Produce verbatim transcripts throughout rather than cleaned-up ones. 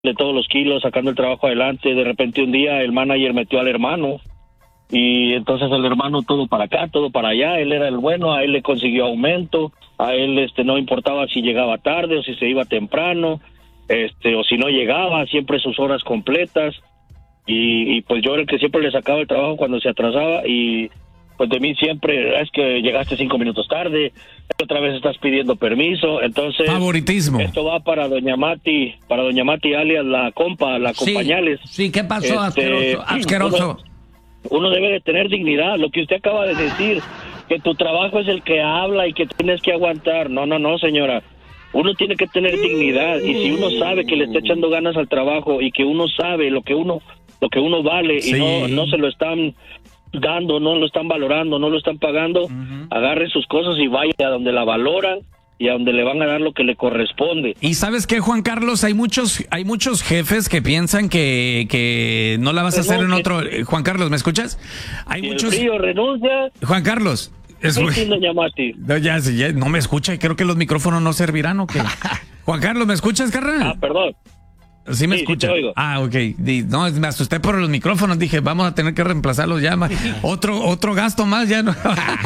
de todos los kilos, sacando el trabajo adelante. De repente un día el manager metió al hermano y entonces el hermano todo para acá, todo para allá. Él era el bueno, a él le consiguió aumento, a él este no importaba si llegaba tarde o si se iba temprano, este o si no llegaba, siempre sus horas completas. Y, y pues yo era el que siempre le sacaba el trabajo cuando se atrasaba, y pues de mí siempre es que llegaste cinco minutos tarde, otra vez estás pidiendo permiso. Entonces favoritismo. Esto va para doña Mati, para doña Mati alias la compa, la Sí, compañales. sí, ¿qué pasó, Este, asqueroso? asqueroso? Uno, uno debe de tener dignidad, lo que usted acaba de decir, que tu trabajo es el que habla y que tienes que aguantar. No, no, no, señora. Uno tiene que tener dignidad, y si uno sabe que le está echando ganas al trabajo y que uno sabe lo que uno lo que uno vale, Sí. y no no se lo están dando, no lo están valorando, no lo están pagando, uh-huh. agarre sus cosas y vaya a donde la valoran y a donde le van a dar lo que le corresponde. Y ¿sabes qué, Juan Carlos? Hay muchos hay muchos jefes que piensan que, que no la vas a hacer en otro... Juan Carlos, ¿me escuchas? Hay si muchos... el frío renuncia... Juan Carlos... Es muy... sí, doña Mati. No, ya, ya no me escucha y creo que los micrófonos no servirán, ¿o qué? Juan Carlos, ¿me escuchas, carnal? Ah, perdón. Sí me sí, escucha. Sí te oigo. Ah, ok. No, me asusté por los micrófonos. Dije, vamos a tener que reemplazarlos ya. Otro, otro gasto más ya no. uh,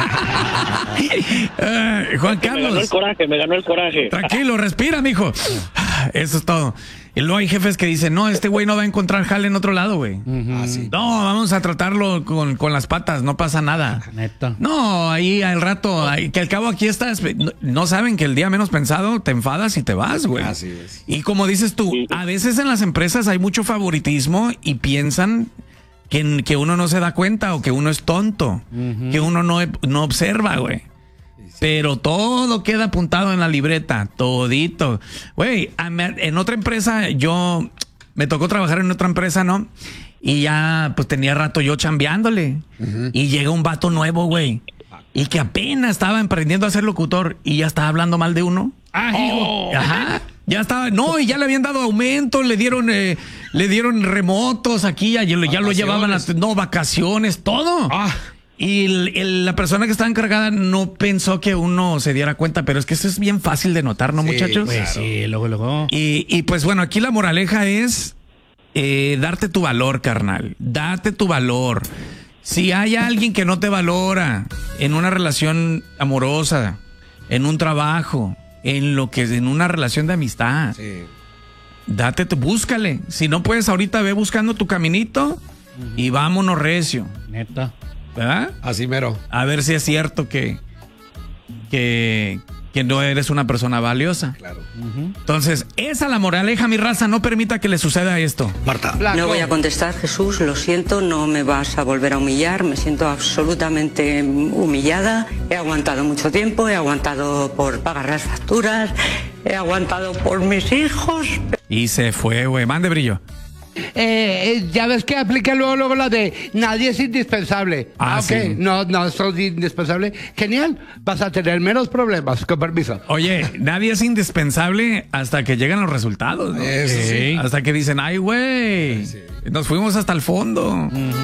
Juan Carlos. Me ganó el coraje, me ganó el coraje. Tranquilo, respira, mijo. Eso es todo. Y luego hay jefes que dicen, no, este güey no va a encontrar jale en otro lado, güey. Uh-huh. Ah, sí. No, vamos a tratarlo con, con las patas, no pasa nada. Neta. No, ahí al rato, ahí, que al cabo aquí estás, no, no saben que el día menos pensado te enfadas y te vas, güey. Así es. Y como dices tú, sí. a veces en las empresas hay mucho favoritismo y piensan que, que uno no se da cuenta o que uno es tonto, uh-huh. que uno no, no observa, güey. Pero todo queda apuntado en la libreta, todito. Güey, en otra empresa, yo me tocó trabajar en otra empresa, ¿no? Y ya, pues tenía rato yo chambeándole. Uh-huh. Y llega un vato nuevo, güey. Y que apenas estaba emprendiendo a ser locutor y ya estaba hablando mal de uno. Ah, hijo. Ajá. Ya estaba, no, y ya le habían dado aumento, le dieron, eh, le dieron remotos aquí, ya, ya lo llevaban a, no, vacaciones, todo. Ah. Y el, el, la persona que estaba encargada no pensó que uno se diera cuenta, pero es que eso es bien fácil de notar, ¿no, sí, muchachos? Pues claro. Sí, luego, luego. Y, y pues bueno, aquí la moraleja es eh, darte tu valor, carnal. Date tu valor. Si hay alguien que no te valora en una relación amorosa, en un trabajo, en lo que es en una relación de amistad, sí. date, tu, búscale. Si no puedes ahorita, ve buscando tu caminito uh-huh. y vámonos recio. Neta. ¿Verdad? Así mero. A ver si es cierto que, que, que no eres una persona valiosa. Claro. Uh-huh. Entonces, esa la moraleja, mi raza, no permita que le suceda esto. Marta. Blanco. No voy a contestar, Jesús, lo siento, no me vas a volver a humillar, me siento absolutamente humillada. He aguantado mucho tiempo, he aguantado por pagar las facturas, he aguantado por mis hijos. Y se fue, güey. Mande, Brillo. Eh, ya ves que aplica luego, luego la de nadie es indispensable. Ah, ah ok, sí. no, no sos indispensable. Genial, vas a tener menos problemas, con permiso. Oye, nadie es indispensable hasta que llegan los resultados, ¿no? Eso sí. Hasta que dicen, ay, güey, sí. nos fuimos hasta el fondo. Uh-huh.